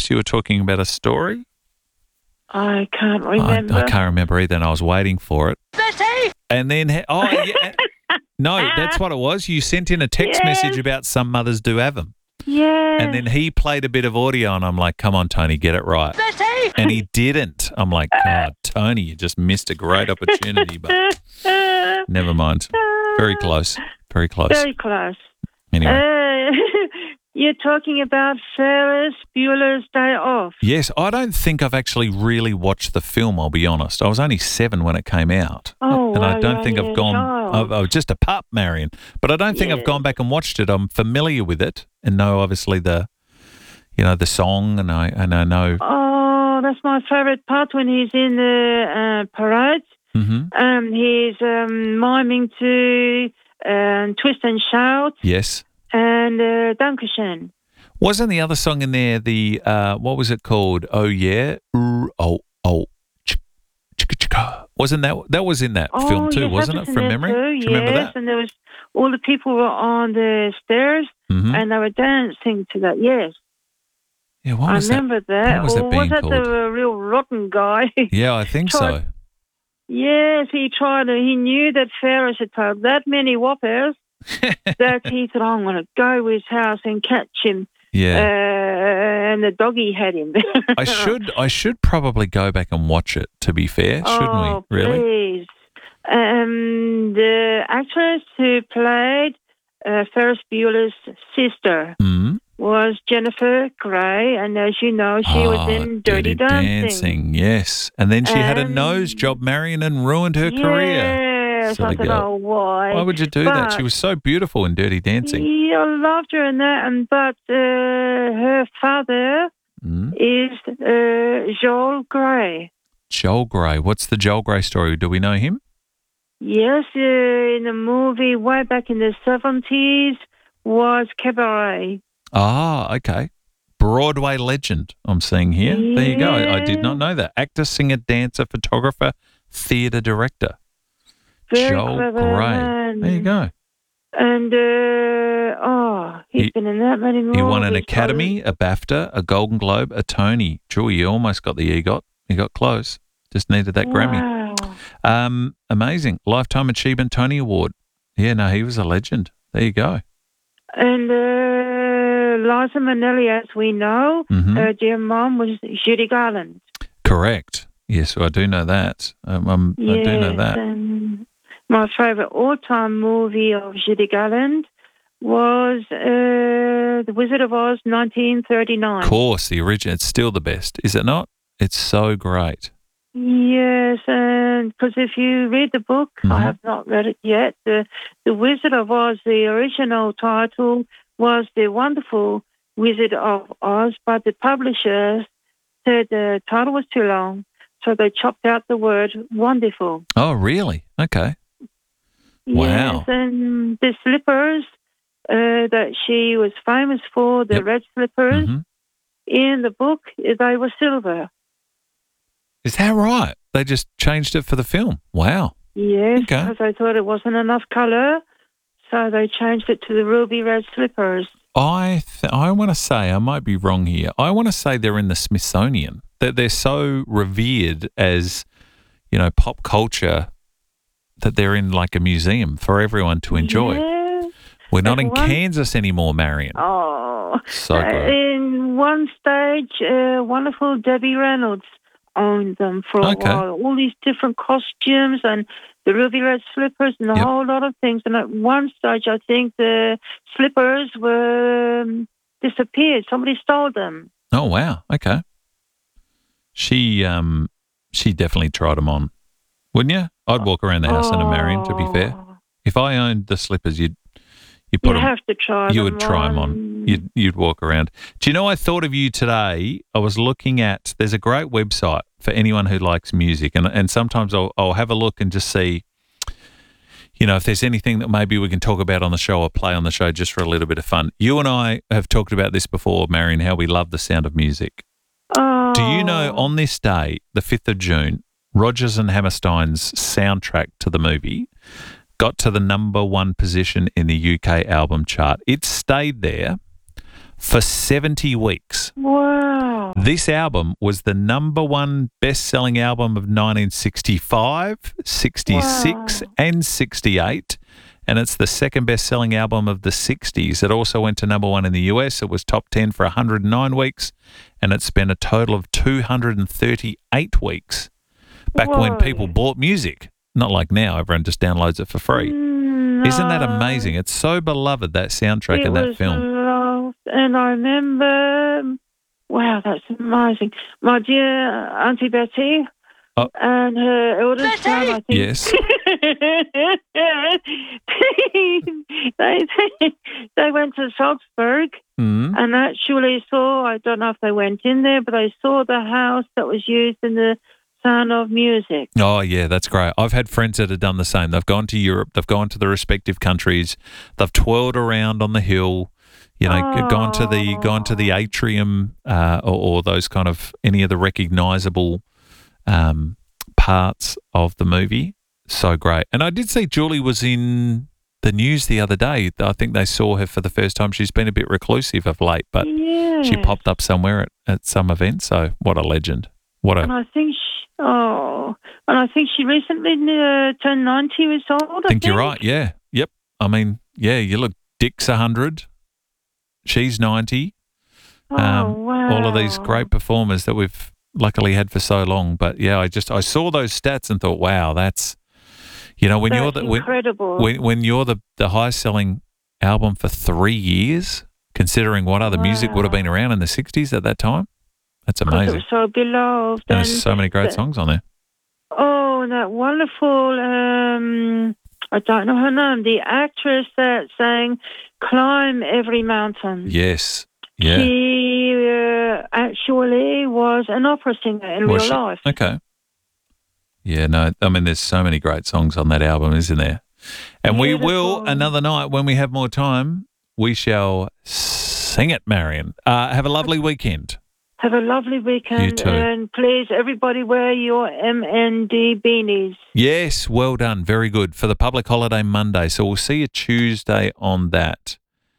Perhaps you were talking about a story? I can't remember. I can't remember either, and I was waiting for it. Betty! And then, no, that's what it was. You sent in a text message about some mothers do have them. Yeah. And then he played a bit of audio, and I'm like, come on, Tony, get it right. Betty! And he didn't. I'm like, God, Tony, you just missed a great opportunity, but never mind. Very close. Very close. Very close. Anyway. You're talking about Ferris Bueller's Day Off. Yes, I don't think I've actually really watched the film, I'll be honest. I was only 7 when it came out. Oh, and I don't think I've gone... I was just a pup, Marion. But I don't think I've gone back and watched it. I'm familiar with it and know, obviously, the song, and I know... Oh, that's my favourite part when he's in the parade. Mm-hmm. He's miming to Twist and Shout. Yes. And Dankeschön. Wasn't the other song in there the, what was it called? Oh, yeah? Wasn't that was in that film too, wasn't it, from memory? Do you remember that? And there was, all the people were on the stairs and they were dancing to that, yes. Yeah, what was I remember that. What was that being called? Was that the real rotten guy? Yeah, I think so. Yes, he knew that Ferris had told that many whoppers that he thought, I'm going to go to his house and catch him. Yeah. And the doggy had him. I should probably go back and watch it, to be fair, shouldn't we? Really? Please. The actress who played Ferris Bueller's sister was Jennifer Grey, and as you know, she was in Dirty Dancing. Yes. And then she had a nose job, Marion, and ruined her career. Yes, I don't know why. Why would you do that? She was so beautiful in Dirty Dancing. Yeah, I loved her in that, but her father is Joel Grey. Joel Grey. What's the Joel Grey story? Do we know him? Yes, in a movie way back in the 70s was Cabaret. Ah, okay. Broadway legend, I'm seeing here. Yeah. There you go. I did not know that. Actor, singer, dancer, photographer, theatre director. Very Joel clever Grey. man. There you go. And, he's been in that many movies. He won an Academy, a BAFTA, a Golden Globe, a Tony. Drew, you almost got the EGOT. You got close. Just needed that Grammy. Amazing. Lifetime Achievement Tony Award. Yeah, no, he was a legend. There you go. And Liza Minnelli, as we know, her dear mom was Judy Garland. Correct. Yes, well, I do know that. I do know that. And my favourite all-time movie of Judy Garland was The Wizard of Oz, 1939. Of course, the original. It's still the best, is it not? It's so great. Yes, and because if you read the book, I have not read it yet, The Wizard of Oz, the original title was The Wonderful Wizard of Oz, but the publisher said the title was too long, so they chopped out the word wonderful. Oh, really? Okay. Wow. Yes, and the slippers that she was famous for, the red slippers, in the book, they were silver. Is that right? They just changed it for the film. Wow. Yes, because they thought it wasn't enough colour, so they changed it to the ruby red slippers. I want to say, I might be wrong here, I want to say they're in the Smithsonian. That they're so revered as, pop culture, that they're in like a museum for everyone to enjoy. Yes. We're not in Kansas anymore, Marion. Oh. So good. In one stage, wonderful Debbie Reynolds owned them for a while. All these different costumes and the ruby red slippers and a whole lot of things. And at one stage, I think the slippers were disappeared. Somebody stole them. Oh, wow. Okay. She definitely tried them on, wouldn't you? I'd walk around the house in a Marion, to be fair. If I owned the slippers, you have to try them. You would try them on. You'd walk around. Do you know, I thought of you today. I was looking at, there's a great website for anyone who likes music, and sometimes I'll have a look and just see, if there's anything that maybe we can talk about on the show or play on the show just for a little bit of fun. You and I have talked about this before, Marion, how we love the sound of music. Oh. Do you know, on this day, the 5th of June, Rodgers and Hammerstein's soundtrack to the movie got to the #1 position in the UK album chart. It stayed there for 70 weeks. Wow. This album was the number one best-selling album of 1965, 66 and 68. And it's the second best-selling album of the 60s. It also went to number one in the US. It was top 10 for 109 weeks, and it spent a total of 238 weeks back when people bought music. Not like now, everyone just downloads it for free. No. Isn't that amazing? It's so beloved, that soundtrack and that film. Loved, and I remember, wow, that's amazing. My dear Auntie Betty and her eldest son, I think. Yes. they went to Salzburg and actually saw, I don't know if they went in there, but they saw the house that was used in the Sound of Music. Oh, yeah, that's great. I've had friends that have done the same. They've gone to Europe. They've gone to the respective countries. They've twirled around on the hill, gone to the atrium or those kind of any of the recognisable parts of the movie. So great. And I did see Julie was in the news the other day. I think they saw her for the first time. She's been a bit reclusive of late, but she popped up somewhere at some event. So what a legend. And I think she recently turned 90 years old. I think you're right. Yeah. Yep. I mean, yeah, you look, Dick's 100. She's 90. Wow. All of these great performers that we've luckily had for so long. But yeah, I saw those stats and thought, wow, that's, when that's you're incredible. When you're the highest selling album for 3 years, considering what other music would have been around in the 60s at that time, that's amazing. It was so beloved. And there's so many great songs on there. Oh, that wonderful, I don't know her name, the actress that sang Climb Every Mountain. Yes. Yeah. She actually was an opera singer in real life. Okay. Yeah, no, I mean, there's so many great songs on that album, isn't there? And we will, another night, when we have more time, we shall sing it, Marion. Have a lovely weekend. Have a lovely weekend. You too. And please, everybody, wear your MND beanies. Yes, well done. Very good. For the public holiday Monday. So we'll see you Tuesday on that.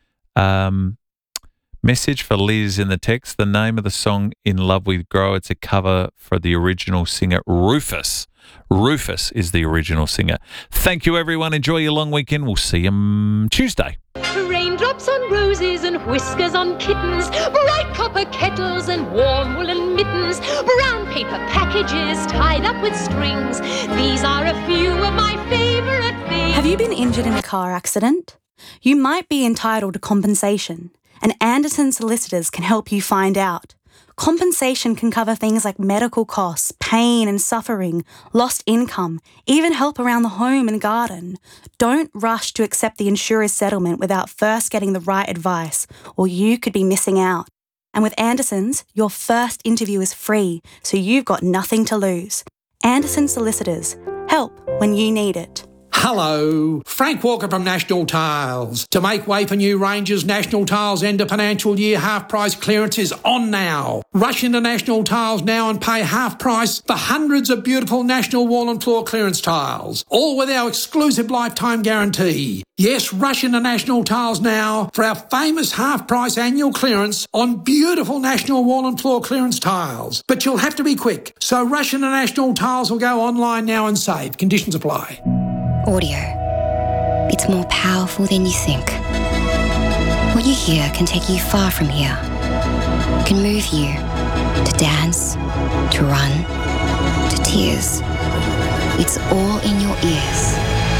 Message for Liz in the text. The name of the song, In Love With Grow, it's a cover for the original singer, Rufus. Rufus is the original singer. Thank you, everyone. Enjoy your long weekend. We'll see you Tuesday. Raindrops on roses and whiskers on kittens, bright copper kettles and warm woolen mittens, brown paper packages tied up with strings. These are a few of my favourite things. Have you been injured in a car accident? You might be entitled to compensation, and Anderson Solicitors can help you find out. Compensation can cover things like medical costs, pain and suffering, lost income, even help around the home and garden. Don't rush to accept the insurer's settlement without first getting the right advice, or you could be missing out. And with Anderson's, your first interview is free, so you've got nothing to lose. Anderson Solicitors. Help when you need it. Hello, Frank Walker from National Tiles. To make way for new ranges, National Tiles' end of financial year half-price clearance is on now. Rush into National Tiles now and pay half price for hundreds of beautiful National wall and floor clearance tiles, all with our exclusive lifetime guarantee. Yes, rush into National Tiles now for our famous half-price annual clearance on beautiful National wall and floor clearance tiles. But you'll have to be quick, so rush into National Tiles or go online now and save. Conditions apply. Audio. It's more powerful than you think. What you hear can take you far from here. Can move you to dance, to run, to tears. It's all in your ears.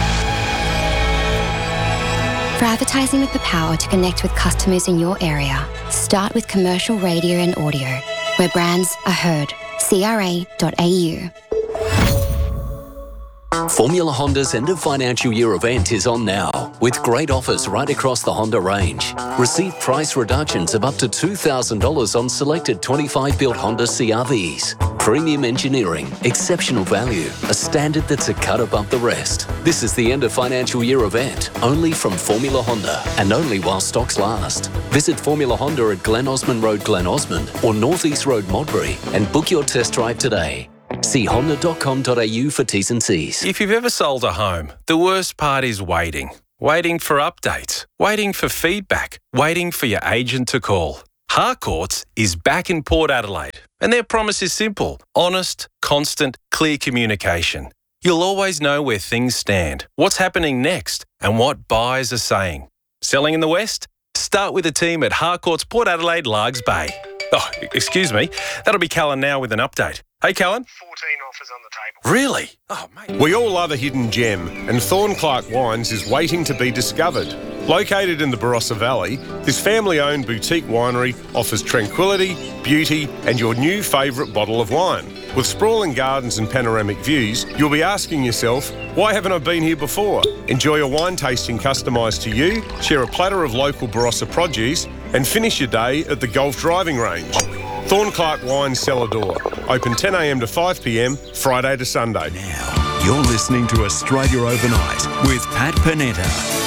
For advertising with the power to connect with customers in your area, start with commercial radio and audio, where brands are heard. CRA.au. Formula Honda's end of financial year event is on now, with great offers right across the Honda range. Receive price reductions of up to $2,000 on selected 25-built Honda CR-Vs. Premium engineering, exceptional value, a standard that's a cut above the rest. This is the end of financial year event, only from Formula Honda, and only while stocks last. Visit Formula Honda at Glen Osmond Road, Glen Osmond, or North East Road, Modbury, and book your test drive today. See honda.com.au for T's and C's. If you've ever sold a home, the worst part is waiting. Waiting for updates, waiting for feedback, waiting for your agent to call. Harcourts is back in Port Adelaide And their promise is simple: honest, constant, clear communication. You'll always know where things stand, what's happening next, and what buyers are saying. Selling in the West? Start with the team at Harcourt's Port Adelaide Largs Bay. Oh, excuse me. That'll be Callan now with an update. Hey, Callan. 14 offers on the table. Really? Oh, mate. We all love a hidden gem, and Thorn Clark Wines is waiting to be discovered. Located in the Barossa Valley, this family-owned boutique winery offers tranquility, beauty, and your new favourite bottle of wine. With sprawling gardens and panoramic views, you'll be asking yourself, why haven't I been here before? Enjoy a wine tasting customised to you, share a platter of local Barossa produce, and finish your day at the golf driving range. Thorn Clark Wines Cellar Door. Open 10 a.m. to 5 p.m, Friday to Sunday. Now, you're listening to Australia Overnight with Pat Panetta.